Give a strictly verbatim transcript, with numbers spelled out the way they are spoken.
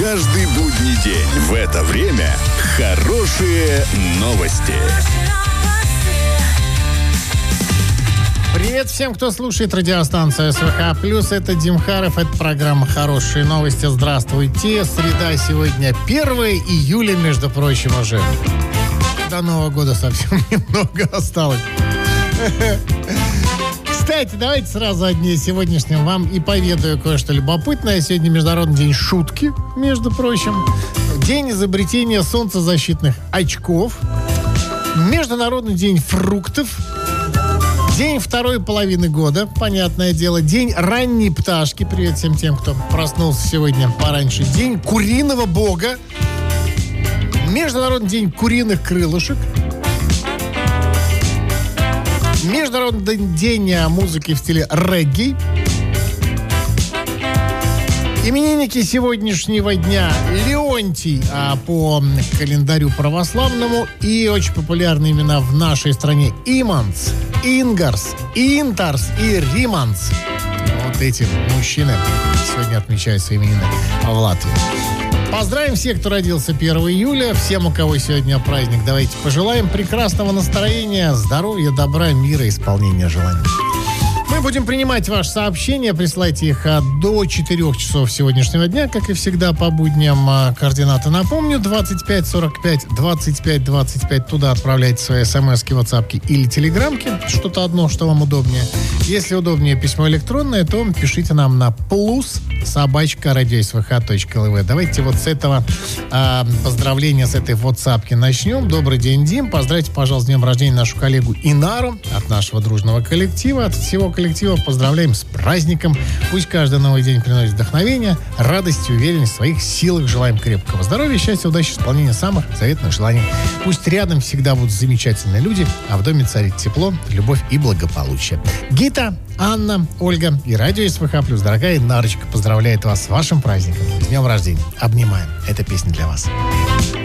Каждый будний день в это время хорошие новости. Привет всем, кто слушает радиостанцию СВХ+. Это Дим Харов, это программа «Хорошие новости». Здравствуйте. Среда сегодня первое июля, между прочим, уже. До Нового года совсем немного осталось. Кстати, давайте сразу о дне сегодняшнем вам и поведаю кое-что любопытное. Сегодня Международный день шутки, между прочим. День изобретения солнцезащитных очков. Международный день фруктов. День второй половины года, понятное дело. День ранней пташки. Привет всем тем, кто проснулся сегодня пораньше. День куриного бога. Международный день куриных крылышек. Международный день музыки в стиле регги. Именинники сегодняшнего дня: Леонтий а, по календарю православному, и очень популярные имена в нашей стране: Иманс, Ингарс, Интарс и Риманс. Вот эти мужчины сегодня отмечают свои именины в Латвии. Поздравим всех, кто родился первого июля. Всем, у кого сегодня праздник, давайте пожелаем прекрасного настроения, здоровья, добра, мира, исполнения желаний. Мы будем принимать ваши сообщения. Присылайте их до четырех часов сегодняшнего дня, как и всегда по будням. Координаты напомню: двадцать пять сорок пять двадцать пять двадцать пять. Туда отправляйте свои смски, ватсапки или телеграмки. Что-то одно, что вам удобнее. Если удобнее письмо электронное, то пишите нам на плюс собачка радиосвх точка эл ви. Давайте вот с этого э, поздравления, с этой ватсапки начнем. Добрый день, Дим. Поздравьте, пожалуйста, с днем рождения нашу коллегу Инару от нашего дружного коллектива, от всего коллектива. Поздравляем с праздником. Пусть каждый новый день приносит вдохновение, радость и уверенность в своих силах. Желаем крепкого здоровья, счастья, удачи, исполнения самых заветных желаний. Пусть рядом всегда будут замечательные люди, а в доме царит тепло, любовь и благополучие. Гита, Анна, Ольга и радио СВХ+. Дорогая Нарочка поздравляет вас с вашим праздником. С днем рождения. Обнимаем. Эта песня для вас.